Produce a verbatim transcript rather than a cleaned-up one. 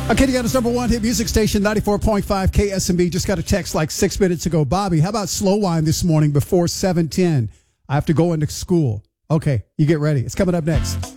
Acadiana's number one hit music station, ninety-four point five K S M B. Just got a text like six minutes ago. Bobby, how about slow wine this morning before seven ten? I have to go into school. Okay, you get ready. It's coming up next.